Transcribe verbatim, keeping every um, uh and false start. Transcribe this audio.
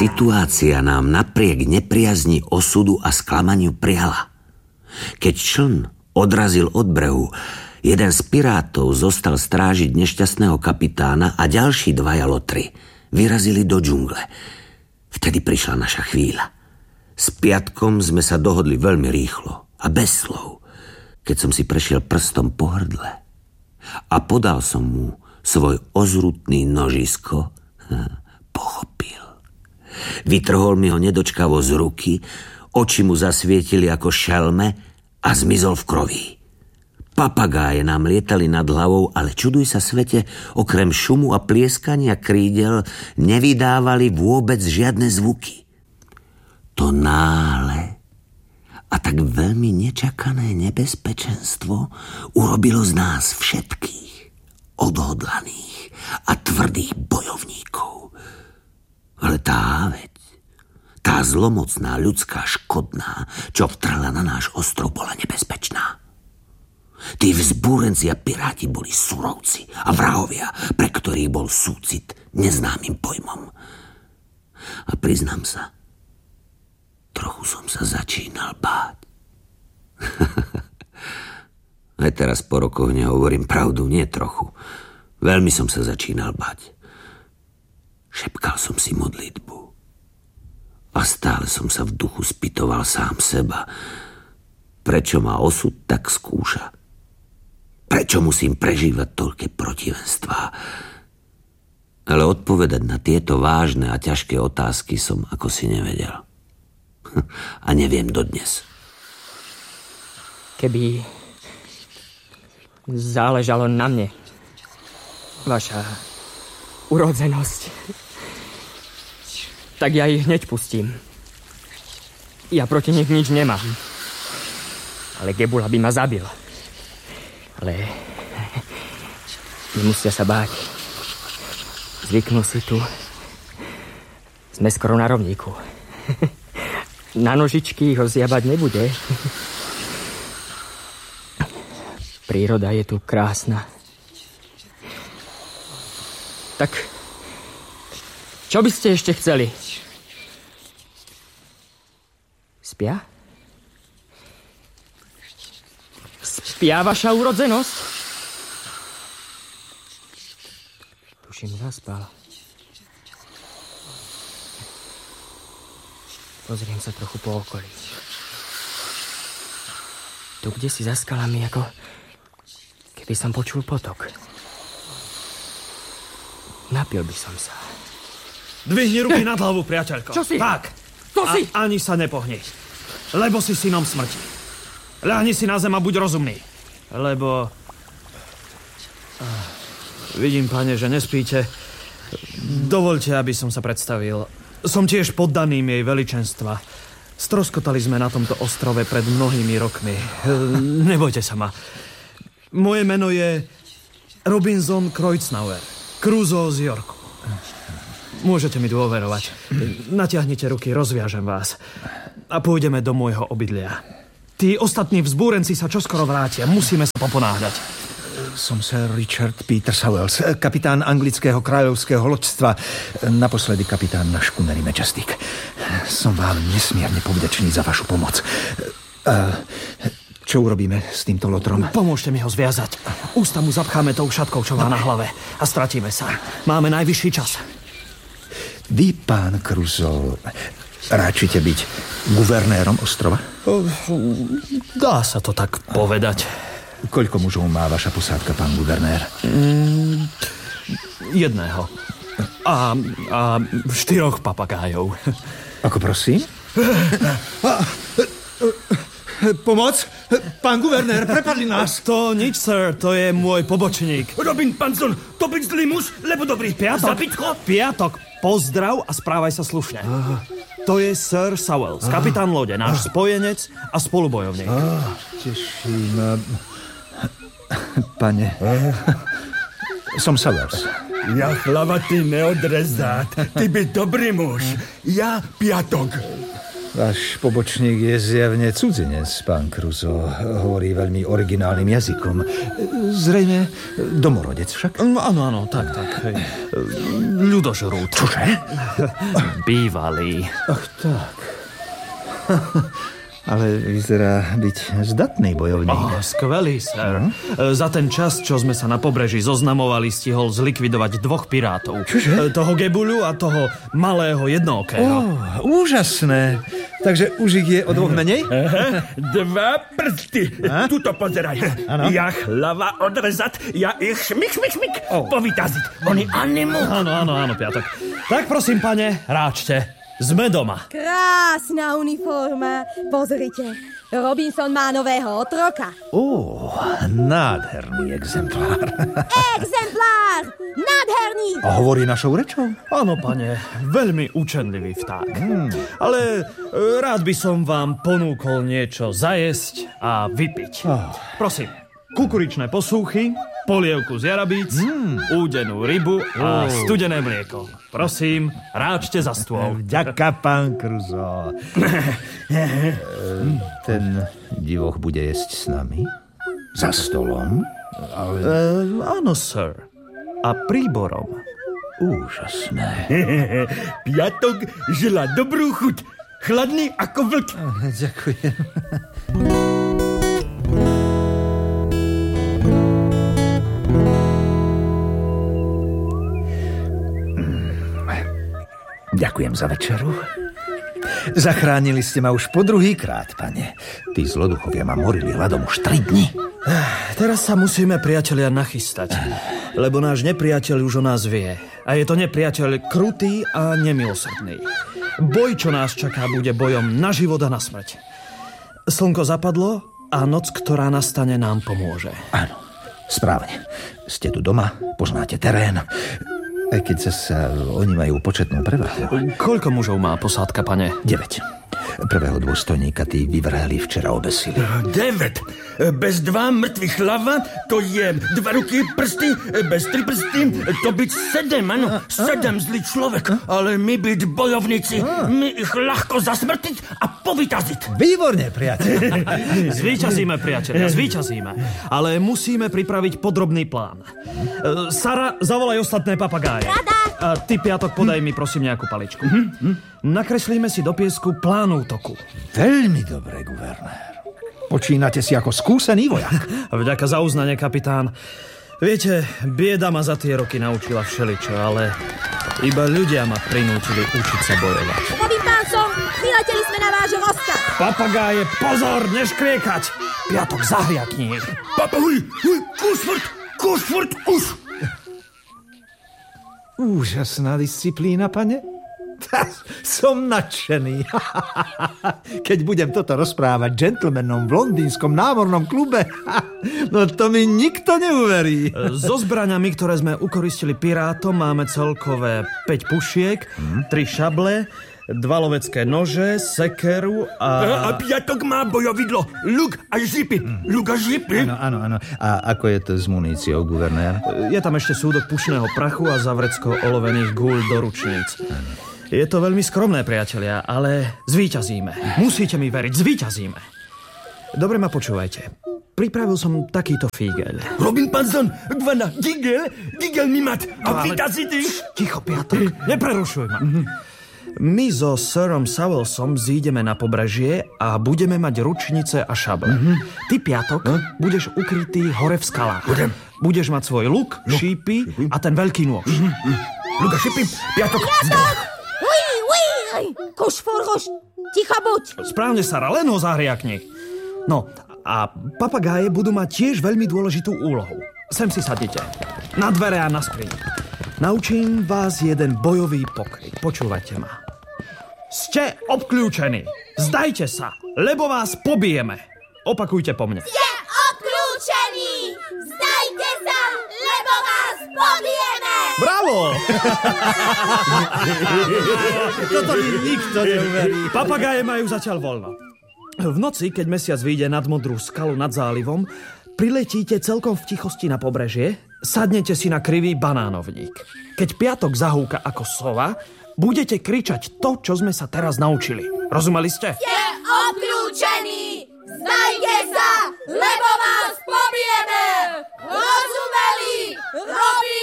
Situácia nám napriek nepriazni osudu a sklamaniu priala. Keď čln odrazil od brehu, jeden z pirátov zostal strážiť nešťastného kapitána a ďalší dvaja lotry vyrazili do džungle. Vtedy prišla naša chvíľa. S Piatkom sme sa dohodli veľmi rýchlo a bez slov. Keď som si prešiel prstom po hrdle a podal som mu svoj ozrutný nožisko, pochopil. Vytrhol mi ho nedočkavo z ruky, oči mu zasvietili ako šelme a zmizol v kroví. Papagáje nám lietali nad hlavou, ale čuduj sa svete, okrem šumu a plieskania krídel nevydávali vôbec žiadne zvuky. To náhle a tak veľmi nečakané nebezpečenstvo urobilo z nás všetkých odhodlaných a tvrdých bojovníkov. Ale tá veď, tá zlomocná ľudská škodná, čo vtrhla na náš ostrov, bola nebezpečná. Tí vzbúrenci a piráti boli surovci a vrahovia, pre ktorých bol súcit neznámym pojmom. A priznám sa, trochu som sa začínal báť. Aj teraz po rokoch nehovorím pravdu, nie trochu. Veľmi som sa začínal báť. Šepkal som si modlitbu. A stále som sa v duchu spýtoval sám seba. Prečo ma osud tak skúša? Prečo musím prežívať toľké protivenstvá? Ale odpovedať na tieto vážne a ťažké otázky som ako si nevedel. A neviem dodnes. Keby záležalo na mne, vaša urodzenosť, tak ja ich hneď pustím. Ja proti nich nič nemám. Ale Gebula by ma zabil. Ale nemusia sa báť. Zvyknú si tu. Sme skoro na rovníku. Na nožičky ho zjabať nebude. Príroda je tu krásna. Tak, čo by ste ešte chceli? Spia? Spia vaša urodzenosť? Tuším, zaspal. Pozriem sa trochu po okolí. Tu, kde si za skalami, ako keby som počul potok. Napil by som sa. Dvihni ruky nad hlavu, priateľko. Čo si? Tak. Čo si? A ani sa nepohni. Lebo si synom smrti. Ľahni si na zem a buď rozumný. Lebo... Ah, vidím, pane, že nespíte. Dovoľte, aby som sa predstavil. Som tiež poddaným jej veličenstva. Stroskotali sme na tomto ostrove pred mnohými rokmi. Nebojte sa ma. Moje meno je Robinson Kreuznauer. Crusoe z Yorku. Môžete mi dôverovať. Natiahnite ruky, rozviažem vás. A pôjdeme do môjho obydlia. Tí ostatní vzbúrenci sa čoskoro vrátia. Musíme sa poponáhľať. Som Sir Richard Peter Sowells, kapitán anglického kráľovského loďstva. Naposledy kapitán na škuneri Majestic. Som vám nesmierne povďačný za vašu pomoc. A čo urobíme s týmto lotrom? Pomôžte mi ho zviazať. Ústa mu zapcháme tou šatkou, čo má na hlave. A stratíme sa. Máme najvyšší čas. Vy, pán Crusoe, ráčite byť guvernérom ostrova? Dá sa to tak povedať. Koľko mužov má vaša posádka, pán guvernér? Mm, jedného. A, a štyroch papagájov. Ako prosím? Pomoc? Pán guvernér, prepadli nás. To nič, sir, to je môj pobočník. Robin Panson, to byť zlý muž, lebo dobrý. Piatok, Zabitko? Piatok, pozdrav a správaj sa slušne. Aha. To je Sir Sowells, kapitán lode, náš spojenec a spolubojovník. Ah, teším. Pane, som Sowells. Ja chlavatý neodrezát, ty by dobrý muž. Ja Piatok. Váš pobočník je zjavne cudzinec, pán Crusoe. Hovorí veľmi originálnym jazykom. Zrejme domorodec však? No, áno, áno, tak, tak. Hej. Ľudožrút. Čože? Bývalý. Ach, tak. Ale vyzerá byť zdatný bojovník. Oh, skvelý, sir. Uh-huh. Za ten čas, čo sme sa na pobreží zoznamovali, stihol zlikvidovať dvoch pirátov. Čože? Toho Gebuľu a toho malého jednookého. Oh, úžasné. Takže už ich je o dvoch menej? Dva prsty. A? Tuto pozeraj. Ano. Ja hlava odrezať, ja ich šmik, šmik, šmik Oh. povytaziť. Oni animu. Áno, áno, áno, Piatok. Tak prosím, pane, ráčte. Sme doma. Krásna uniforma. Pozrite, Robinson má nového otroka. Ó, nádherný exemplár. Exemplár! Nádherný! A hovorí našou rečou? Áno, pane, veľmi učenlivý vták. Hmm. Ale e, rád by som vám ponúkol niečo zajesť a vypiť. Oh. Prosím, kukuričné posúchy, polievku z jarabíc, mm. údenú rybu a Oh. studené mlieko. Prosím, ráčte za stôl. Ďaká, pán Crusoe. Ten divoch bude jesť s nami? Za stolom? Ale... E, áno, sir. A príborom. Úžasné. Piatok žela dobrú chuť. Chladný ako vlk. Ďakujem. Ďakujem za večeru. Zachránili ste ma už po druhý krát, pane. Tí zloduchovia ma morili hladom už tri dni. Teraz sa musíme, priatelia, nachystať. Lebo náš nepriateľ už o nás vie. A je to nepriateľ krutý a nemilosrdný. Boj, čo nás čaká, bude bojom na život a na smrť. Slnko zapadlo a noc, ktorá nastane, nám pomôže. Áno, správne. Ste tu doma, poznáte terén. Aj keď sa oni majú početnú prevahu. Koľko mužov má posádka, pane? deväť. Prvého dôstojníka tí vyvrheli včera obesili. Devet. Bez dva mŕtvych hlava, to je dva ruky, prsty, bez tri prsty, to byť sedem, áno, sedem zlý človek. Ale my byť bojovníci, my ich ľahko zasmrtiť a povytaziť. Výborne, priateľ. Zvíťazíme, priatelia, zvíťazíme. Ale musíme pripraviť podrobný plán. E, Sara, zavolaj ostatné papagáje. Rada. A ty, Piatok, podaj mi prosím nejakú paličku. Nakreslíme si do piesku plán útoku. Veľmi dobre, guvernér. Počínate si ako skúsený vojak. Vďaka za uznanie, kapitán. Viete, bieda ma za tie roky naučila všeličo, ale iba ľudia ma prinútili učiť sa bojovať. Robin Panson, vyleteli sme na váš rozkaz. Papagáje, pozor, neškriekať! Piatok, zahriakni ich. Papa, huj, huj, kušfurt, kušfurt, už. Úžasná disciplína, pane. Som nadšený. Keď budem toto rozprávať džentlmenom v londýnskom námornom klube, no to mi nikto neuverí. So zbraňami, ktoré sme ukoristili pirátom, máme celkové päť pušiek, tri šable, dva lovecké nože, sekeru a... A Piatok má bojovidlo, luk a žipy, luk a žipy. Áno, áno, áno. A ako je to s muníciou, guvernér? Je tam ešte súdok pušného prachu a zavrecko olovených gúľ do ručníc. Je to veľmi skromné, priatelia, ale zvíťazíme. Musíte mi veriť, zvíťazíme. Dobre ma počúvajte. Pripravil som takýto fígel. Robin Panson, Gvana, Gigel, Gigel mi mat. A vytazí ty. Ticho, Piatok, neprerušuj ma. My so Sirom Sowelsom zídeme na pobrežie a budeme mať ručnice a šable. Ty, Piatok, budeš ukrytý hore v skalách. Budem. Budeš mať svoj luk, šípy a ten veľký nôž. Luk a šipy, Piatok. Piatok! Uj, uj, kuš, furguš, ticho buď. Správne, Sara, len ho zahriakni. No, a papagáje budú mať tiež veľmi dôležitú úlohu. Sem si sadnite. Na dvere a na skriň. Naučím vás jeden bojový pokryt. Počúvajte ma. Ste obklúčení. Zdajte sa, lebo vás pobijeme. Opakujte po mne. Je obklúčený. Zdajte sa, lebo vás pobijeme. Bravo! Toto mi nikto neuverí. Papagáje majú zatiaľ voľno. V noci, keď mesiac vyjde nad modrú skalu nad zálivom, priletíte celkom v tichosti na pobrežie, sadnete si na krivý banánovník. Keď Piatok zahúka ako sova, budete kričať to, čo sme sa teraz naučili. Rozumeli ste? Ste obklúčení! Vzdajte sa, lebo vás pobijeme! Rozumeli? Robí